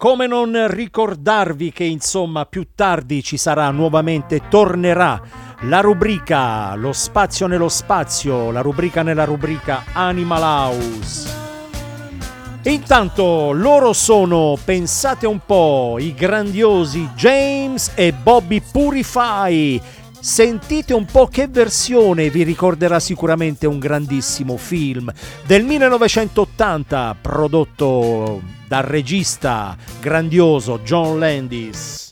Come non ricordarvi che insomma più tardi ci sarà nuovamente, tornerà la rubrica Lo spazio nello spazio, la rubrica nella rubrica Animal House. E intanto loro sono, pensate un po', i grandiosi James e Bobby Purify. Sentite un po' che versione vi ricorderà sicuramente un grandissimo film del 1980 prodotto dal regista grandioso John Landis.